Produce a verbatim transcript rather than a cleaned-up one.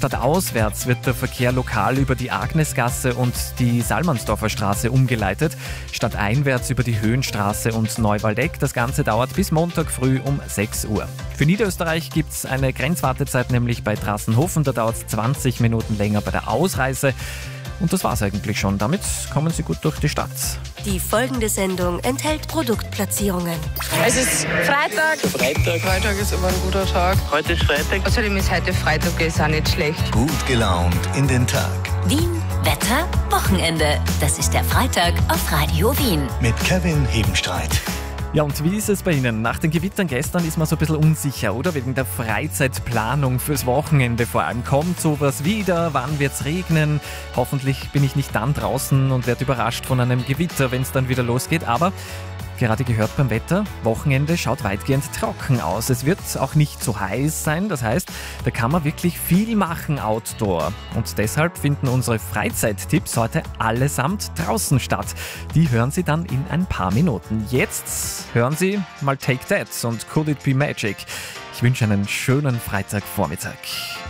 Stadtauswärts wird der Verkehr lokal über die Agnesgasse und die Salmansdorfer Straße umgeleitet. Stadteinwärts über die Höhenstraße und Neuwaldeck. Das Ganze dauert bis Montag früh um sechs Uhr. Für Niederösterreich gibt es eine Grenzwartezeit, nämlich bei Trassenhofen. Da dauert es zwanzig Minuten länger bei der Ausreise. Und das war's eigentlich schon. Damit kommen Sie gut durch die Stadt. Die folgende Sendung enthält Produktplatzierungen. Es ist Freitag. Freitag. Freitag ist immer ein guter Tag. Heute ist Freitag. Außerdem ist heute Freitag, ist auch nicht schlecht. Gut gelaunt in den Tag. Wien, Wetter, Wochenende. Das ist der Freitag auf Radio Wien. Mit Kevin Hebenstreit. Ja, und wie ist es bei Ihnen? Nach den Gewittern gestern ist man so ein bisschen unsicher, oder? Wegen der Freizeitplanung fürs Wochenende vor allem. Kommt sowas wieder? Wann wird's regnen? Hoffentlich bin ich nicht dann draußen und werde überrascht von einem Gewitter, wenn es dann wieder losgeht. Aber gerade gehört beim Wetter, Wochenende schaut weitgehend trocken aus. Es wird auch nicht so heiß sein, das heißt, da kann man wirklich viel machen outdoor. Und deshalb finden unsere Freizeittipps heute allesamt draußen statt. Die hören Sie dann in ein paar Minuten. Jetzt hören Sie mal Take That und Could It Be Magic. Ich wünsche einen schönen Freitagvormittag.